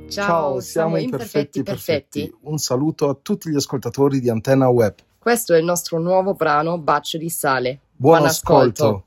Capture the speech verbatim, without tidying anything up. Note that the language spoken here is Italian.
Ciao, siamo Imperfetti Perfetti. Un saluto a tutti gli ascoltatori di Antenna Web. Questo è il nostro nuovo brano Bacio di sale. Buon, Buon ascolto. ascolto.